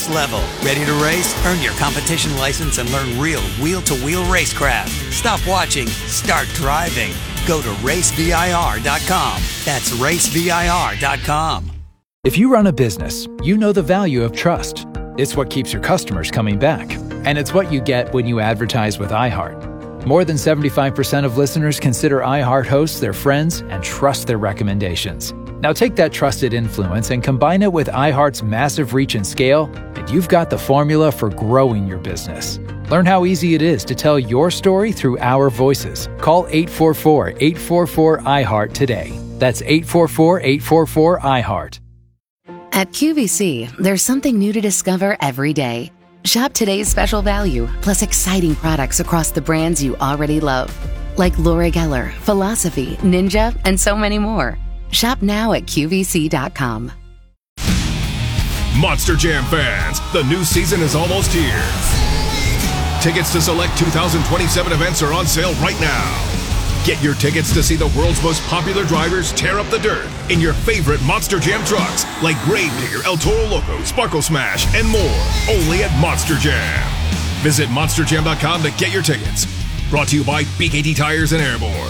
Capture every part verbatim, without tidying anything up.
next level. Ready to race? Earn your competition license and learn real wheel-to-wheel racecraft. Stop watching. Start driving. Go to race V I R dot com. That's race V I R dot com. If you run a business, you know the value of trust. It's what keeps your customers coming back. And it's what you get when you advertise with iHeart. More than seventy-five percent of listeners consider iHeart hosts their friends and trust their recommendations. Now take that trusted influence and combine it with iHeart's massive reach and scale, and you've got the formula for growing your business. Learn how easy it is to tell your story through our voices. Call eight four four, eight four four, I heart today. That's eight four four, eight four four, I heart. At Q V C, there's something new to discover every day. Shop today's special value, plus exciting products across the brands you already love. Like Laura Geller, Philosophy, Ninja, and so many more. Shop now at Q V C dot com. Monster Jam fans, the new season is almost here. Tickets to select two thousand twenty-seven events are on sale right now. Get your tickets to see the world's most popular drivers tear up the dirt in your favorite Monster Jam trucks like Gravedigger, El Toro Loco, Sparkle Smash, and more. Only at Monster Jam. Visit monster jam dot com to get your tickets. Brought to you by B K T Tires and Airborne.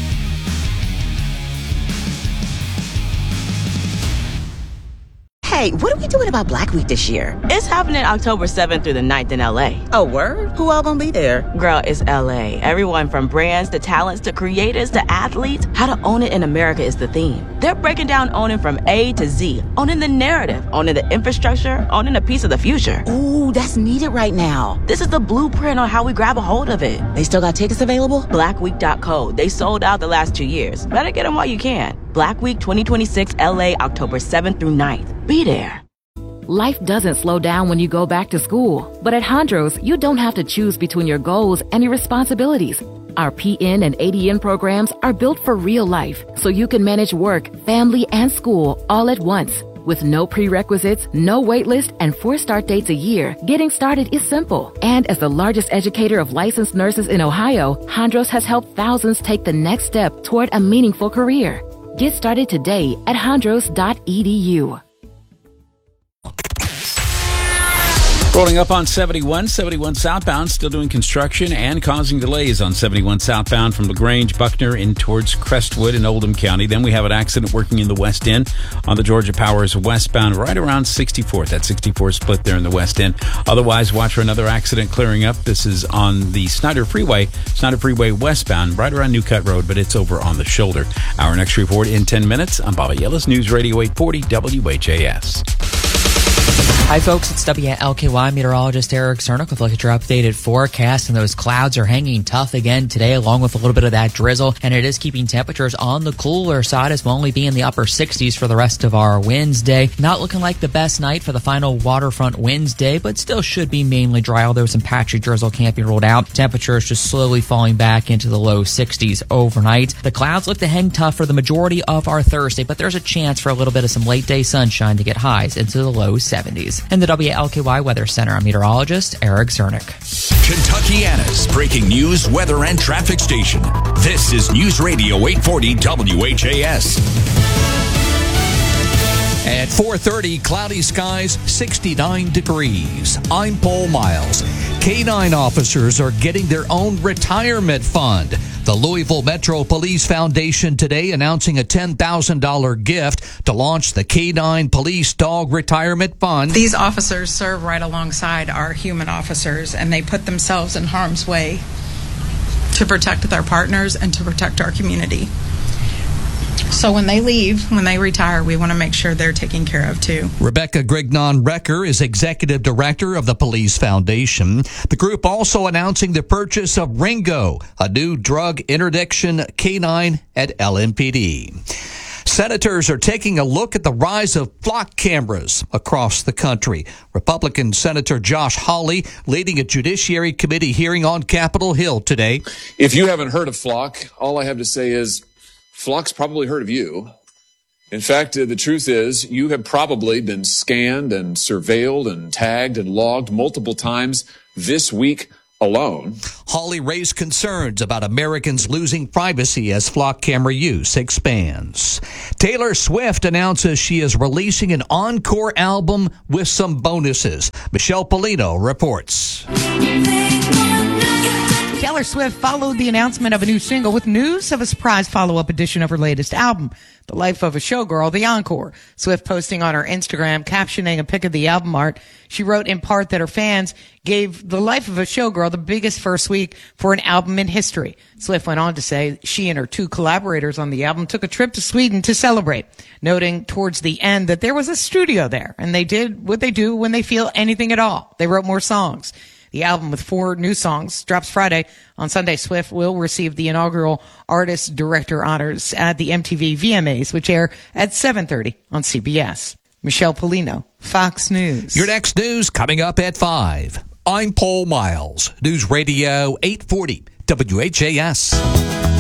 Hey, what are we doing about Black Week this year? It's happening October seventh through the ninth in L A. Oh, word? Who all gonna be there? Girl, it's L A. Everyone from brands to talents to creators to athletes. How to own it in America is the theme. They're breaking down owning from A to Z. Owning the narrative, owning the infrastructure, owning a piece of the future. Ooh, that's needed right now. This is the blueprint on how we grab a hold of it. They still got tickets available? black week dot co. They sold out the last two years. Better get them while you can. Black Week twenty twenty-six L A, October seventh through ninth. Be there. Life doesn't slow down when you go back to school. But at Hondros, you don't have to choose between your goals and your responsibilities. Our P N and A D N programs are built for real life, so you can manage work, family, and school all at once. With no prerequisites, no wait list, and four start dates a year, getting started is simple. And as the largest educator of licensed nurses in Ohio, Hondros has helped thousands take the next step toward a meaningful career. Get started today at hondros dot e d u. Rolling up on seventy-one, seventy-one southbound, still doing construction and causing delays on seventy-one southbound from LaGrange, Buckner, in towards Crestwood in Oldham County. Then we have an accident working in the west end on the Georgia Powers westbound right around sixty-fourth. That sixty-four split there in the west end. Otherwise, watch for another accident clearing up. This is on the Snyder Freeway, Snyder Freeway westbound, right around New Cut Road, but it's over on the shoulder. Our next report in ten minutes. I'm Bobby Yellis, News Radio eight forty W H A S. Hi folks, it's W L K Y meteorologist Eric Cernick with a look at your updated forecast, and those clouds are hanging tough again today along with a little bit of that drizzle, and it is keeping temperatures on the cooler side as we'll only be in the upper sixties for the rest of our Wednesday. Not looking like the best night for the final waterfront Wednesday, but still should be mainly dry, although some patchy drizzle can't be ruled out. Temperatures just slowly falling back into the low sixties overnight. The clouds look to hang tough for the majority of our Thursday, but there's a chance for a little bit of some late day sunshine to get highs into the low seventies. In the W L K Y Weather Center, I'm meteorologist Eric Cernick. Kentuckiana's breaking news, weather, and traffic station. This is News Radio eight forty W H A S. At four thirty, cloudy skies, sixty-nine degrees. I'm Paul Miles. K nine officers are getting their own retirement fund. The Louisville Metro Police Foundation today announcing a ten thousand dollars gift to launch the K nine Police Dog Retirement Fund. These officers serve right alongside our human officers, and they put themselves in harm's way to protect their partners and to protect our community. So when they leave, when they retire, we want to make sure they're taken care of too. Rebecca Grignon-Recker is executive director of the Police Foundation. The group also announcing the purchase of Ringo, a new drug interdiction canine at L M P D. Senators are taking a look at the rise of flock cameras across the country. Republican Senator Josh Hawley leading a Judiciary Committee hearing on Capitol Hill today. If you haven't heard of Flock, all I have to say is Flock's probably heard of you. In fact, uh, the truth is you have probably been scanned and surveilled and tagged and logged multiple times this week alone. Hawley raised concerns about Americans losing privacy as flock camera use expands. Taylor Swift announces she is releasing an encore album with some bonuses. Michelle Polino reports. Taylor Swift followed the announcement of a new single with news of a surprise follow-up edition of her latest album, The Life of a Showgirl, The Encore. Swift posting on her Instagram, captioning a pic of the album art. She wrote in part that her fans gave The Life of a Showgirl the biggest first week for an album in history. Swift went on to say she and her two collaborators on the album took a trip to Sweden to celebrate, noting towards the end that there was a studio there, and they did what they do when they feel anything at all. They wrote more songs. The album with four new songs drops Friday. On Sunday, Swift will receive the inaugural Artist Director honors at the M T V V M As, which air at seven thirty on C B S. Michelle Polino, Fox News. Your next news coming up at five. I'm Paul Miles, News Radio eight forty W H A S.